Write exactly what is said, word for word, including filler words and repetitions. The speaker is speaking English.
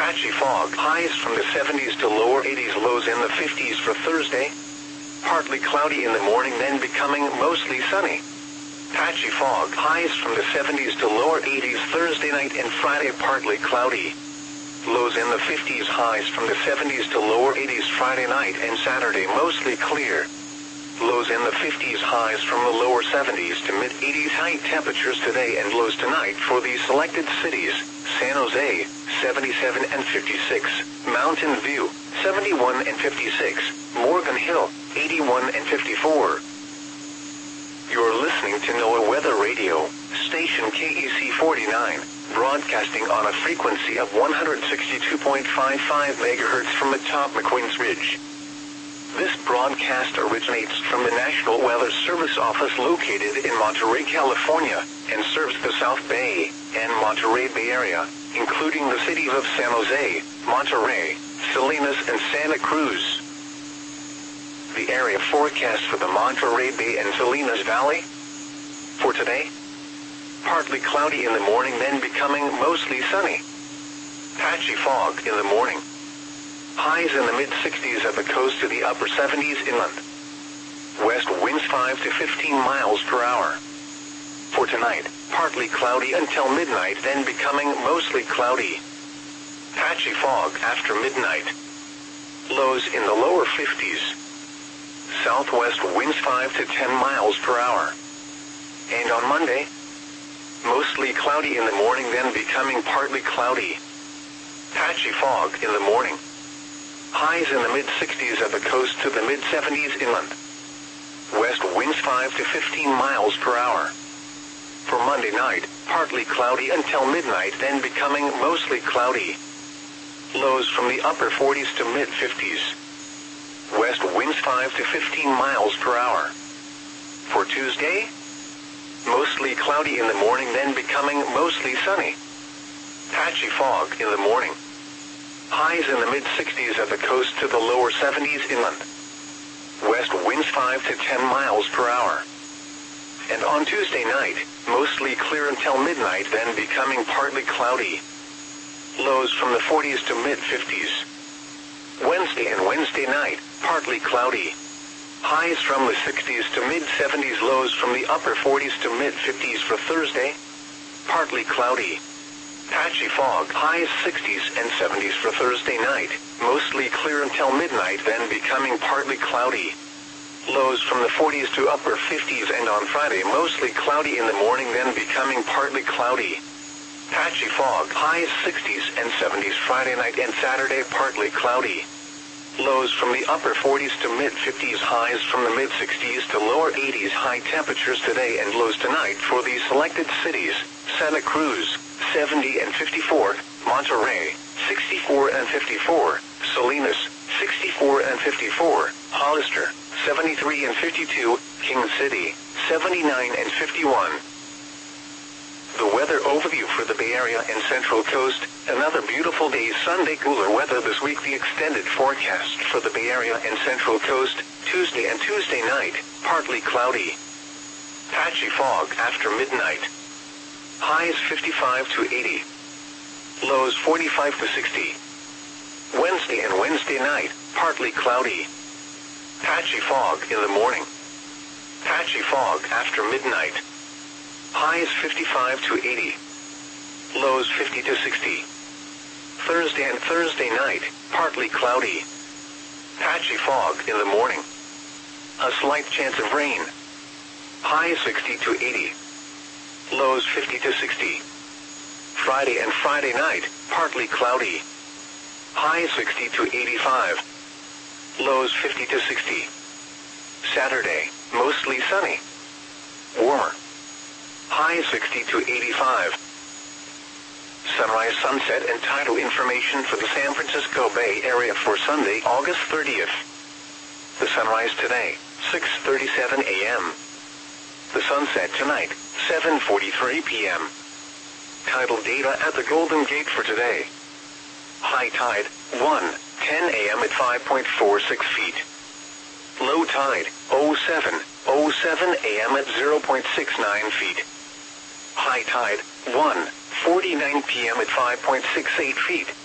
Patchy fog, highs from the seventies to lower eighties, lows in the fifties for Thursday. Partly cloudy in the morning, then becoming mostly sunny. Patchy fog, highs from the seventies to lower eighties Thursday night and Friday, partly cloudy. Lows in the fifties, highs from the seventies to lower eighties Friday night and Saturday, mostly clear. Lows in the fifties, highs from the lower seventies to mid-eighties, high temperatures today and lows tonight for the selected cities: San Jose, seventy-seven and fifty-six, Mountain View, seventy-one and fifty-six, Morgan Hill, eighty-one and fifty-four. You're listening to NOAA Weather Radio, station K E C forty-nine, broadcasting on a frequency of one hundred sixty-two point five five megahertz from atop McQueen's Ridge. This broadcast originates from the National Weather Service office located in Monterey, California, and serves the South Bay and Monterey Bay Area, including the cities of San Jose, Monterey, Salinas, and Santa Cruz. The area forecast for the Monterey Bay and Salinas Valley for today: partly cloudy in the morning, then becoming mostly sunny. Patchy fog in the morning. Highs in the mid-sixties at the coast to the upper seventies inland. West winds five to fifteen miles per hour. For tonight, partly cloudy until midnight, then becoming mostly cloudy. Patchy fog after midnight. Lows in the lower fifties. Southwest winds five to ten miles per hour. And on Monday, mostly cloudy in the morning, then becoming partly cloudy. Patchy fog in the morning. Highs in the mid-sixties at the coast to the mid-seventies inland. West winds five to fifteen miles per hour. For Monday night, partly cloudy until midnight, then becoming mostly cloudy. Lows from the upper forties to mid-fifties. West winds five to fifteen miles per hour. For Tuesday, mostly cloudy in the morning, then becoming mostly sunny. Patchy fog in the morning. Highs in the mid-sixties at the coast to the lower seventies inland. West winds five to ten miles per hour. And on Tuesday night, mostly clear until midnight, then becoming partly cloudy. Lows from the forties to mid-fifties. Wednesday and Wednesday night, partly cloudy. Highs from the sixties to mid-seventies, lows from the upper forties to mid-fifties for Thursday. Partly cloudy. Patchy fog, highs sixties and seventies for Thursday night, mostly clear until midnight, then becoming partly cloudy. Lows from the forties to upper fifties, and on Friday mostly cloudy in the morning, then becoming partly cloudy. Patchy fog, highs sixties and seventies Friday night and Saturday, partly cloudy. Lows from the upper forties to mid-fifties, highs from the mid-sixties to lower eighties, high temperatures today and lows tonight for the selected cities: Santa Cruz, seventy and fifty-four, Monterey, sixty-four and fifty-four, Salinas, sixty-four and fifty-four, Hollister, seventy-three and fifty-two, King City, seventy-nine and fifty-one. The weather overview for the Bay Area and Central Coast: another beautiful day Sunday, cooler weather this week. The extended forecast for the Bay Area and Central Coast: Tuesday and Tuesday night, partly cloudy. Patchy fog after midnight. Highs fifty-five to eighty. Lows forty-five to sixty. Wednesday and Wednesday night, partly cloudy. Patchy fog in the morning. Patchy fog after midnight. Highs fifty-five to eighty. Lows fifty to sixty. Thursday and Thursday night, partly cloudy. Patchy fog in the morning. A slight chance of rain. Highs sixty to eighty. Lows fifty to sixty. Friday and Friday night, partly cloudy. Highs sixty to eighty-five. Lows fifty to sixty. Saturday, mostly sunny. Warmer. Highs sixty to eighty-five. Sunrise, sunset, and tidal information for the San Francisco Bay Area for Sunday, August thirtieth. The sunrise today, six thirty-seven a m The sunset tonight, seven forty-three p m Tidal data at the Golden Gate for today. High tide, one ten a m at five point four six feet. Low tide, oh seven oh seven a m at zero point six nine feet. High tide, one forty-nine p m at five point six eight feet.